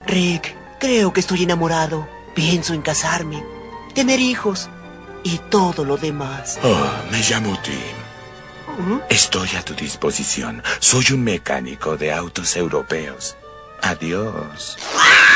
Rick, creo que estoy enamorado. Pienso en casarme, tener hijos y todo lo demás. Oh, me llamo Tim. Estoy a tu disposición. Soy un mecánico de autos europeos. Adiós.